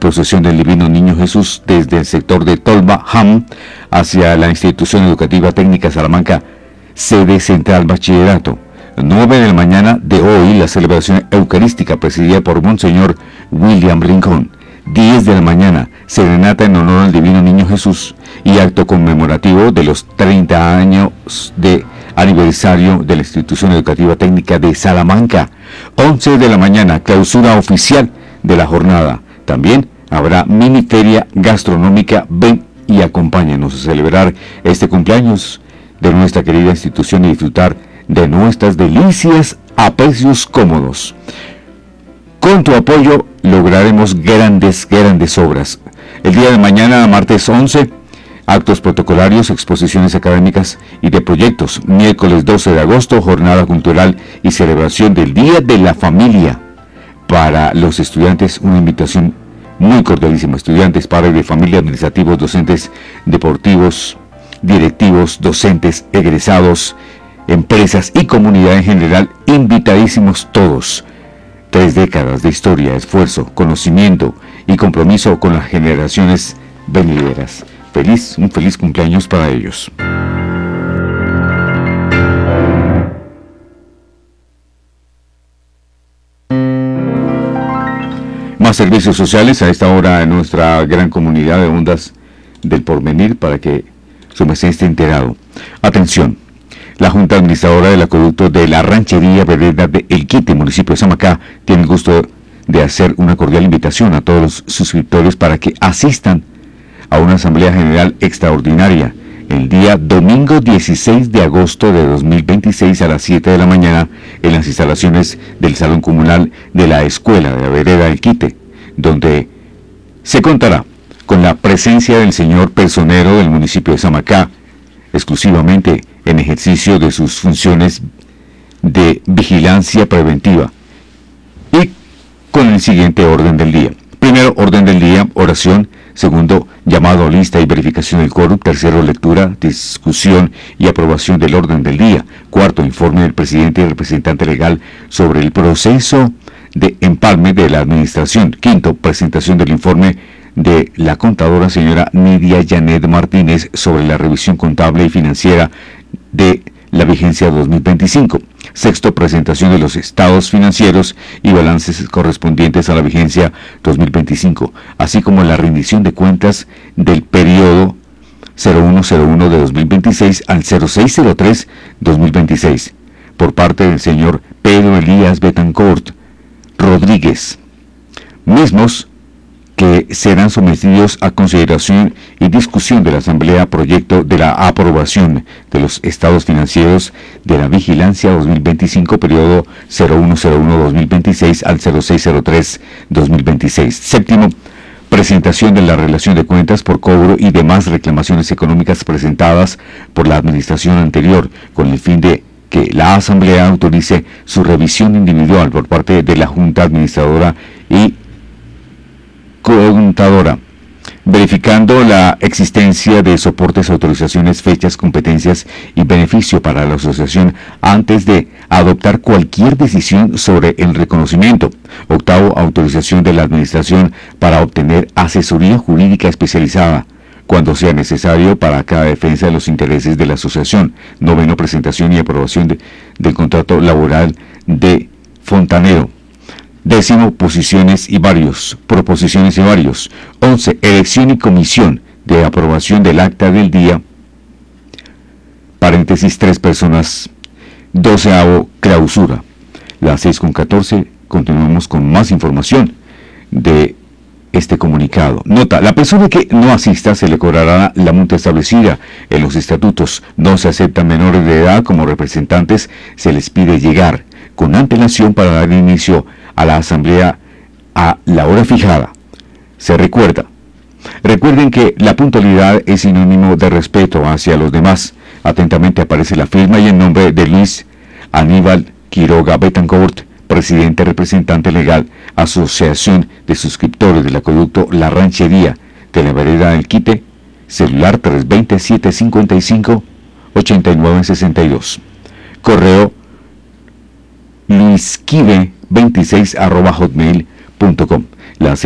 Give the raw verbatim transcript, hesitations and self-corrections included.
procesión del Divino Niño Jesús desde el sector de Tolba, Ham, hacia la Institución Educativa Técnica Salamanca, sede central bachillerato. nueve de la mañana de hoy, la celebración eucarística presidida por Monseñor William Rincón. diez de la mañana, serenata en honor al Divino Niño Jesús y acto conmemorativo de los treinta años de aniversario de la Institución Educativa Técnica de Salamanca. once de la mañana, clausura oficial de la jornada. También habrá mini feria gastronómica. Ven y acompáñanos a celebrar este cumpleaños de nuestra querida institución y disfrutar de nuestras delicias a precios cómodos. Con tu apoyo lograremos grandes, grandes obras. El día de mañana, martes once, actos protocolarios, exposiciones académicas y de proyectos. Miércoles doce de agosto, jornada cultural y celebración del Día de la Familia. Para los estudiantes, una invitación muy cordialísima. Estudiantes, padres de familia, administrativos, docentes, deportivos, directivos, docentes, egresados, empresas y comunidad en general, invitadísimos todos. Tres décadas de historia, esfuerzo, conocimiento y compromiso con las generaciones venideras. Feliz, un feliz cumpleaños para ellos. Más servicios sociales a esta hora en nuestra gran comunidad de Ondas del Porvenir para que su merced esté enterado. Atención. La Junta Administradora del Acueducto de la Ranchería Vereda de El Quite, municipio de Samacá, tiene el gusto de hacer una cordial invitación a todos los suscriptores para que asistan a una Asamblea General Extraordinaria el día domingo dieciséis de agosto de dos mil veintiséis a las siete de la mañana en las instalaciones del Salón Comunal de la Escuela de la Vereda del Quite, donde se contará con la presencia del señor personero del municipio de Samacá, exclusivamente en ejercicio de sus funciones de vigilancia preventiva, y con el siguiente orden del día. Primero, orden del día, oración. Segundo, llamado a lista y verificación del quórum. Tercero, lectura, discusión y aprobación del orden del día. Cuarto, informe del presidente y representante legal sobre el proceso de empalme de la administración. Quinto, presentación del informe de la contadora señora Nidia Janet Martínez sobre la revisión contable y financiera de la vigencia dos mil veinticinco. Sexto, presentación de los estados financieros y balances correspondientes a la vigencia dos mil veinticinco, así como la rendición de cuentas del periodo cero uno cero uno de dos mil veintiséis al cero seis cero tres de dos mil veintiséis, por parte del señor Pedro Elías Betancourt Rodríguez, mismos que serán sometidos a consideración y discusión de la Asamblea proyecto de la aprobación de los estados financieros de la vigilancia dos mil veinticinco, periodo cero uno cero uno de dos mil veintiséis al cero seis cero tres de dos mil veintiséis. Séptimo, presentación de la relación de cuentas por cobro y demás reclamaciones económicas presentadas por la administración anterior, con el fin de que la Asamblea autorice su revisión individual por parte de la Junta Administradora y contadora, verificando la existencia de soportes, autorizaciones, fechas, competencias y beneficio para la asociación antes de adoptar cualquier decisión sobre el reconocimiento. Octavo, autorización de la administración para obtener asesoría jurídica especializada cuando sea necesario para cada defensa de los intereses de la asociación. Noveno, presentación y aprobación de, del contrato laboral de fontanero. Décimo, posiciones y varios, proposiciones y varios. Once, elección y comisión de aprobación del acta del día, paréntesis, tres personas. Doceavo, clausura. Las seis con catorce, continuamos con más información de este comunicado. Nota, la persona que no asista se le cobrará la multa establecida en los estatutos. No se aceptan menores de edad como representantes, se les pide llegar con antelación para dar inicio a la asamblea a la hora fijada. Se recuerda. Recuerden que la puntualidad es sinónimo de respeto hacia los demás. Atentamente aparece la firma y el nombre de Luis Aníbal Quiroga Betancourt, presidente representante legal, Asociación de Suscriptores del Acueducto La Ranchería de la Vereda del Quite, celular tres dos cero, siete cinco cinco, ocho nueve seis dos. Correo luisquive veintiséis arroba hotmail punto com.